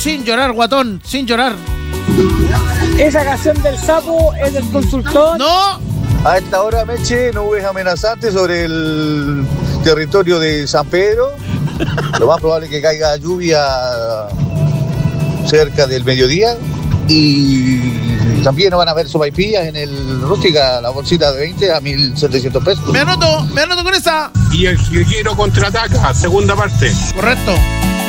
sin llorar, guatón, sin llorar. Esa canción del sapo es del consultor. ¡No! A esta hora, Meche, nubes amenazantes sobre el territorio de San Pedro. Lo más probable es que caiga lluvia cerca del mediodía. Y también van a haber sopaipillas en el Rústica, la bolsita de 20 a 1.700 pesos. Me anoto con esa. Y el Jilguero contraataca, segunda parte. Correcto.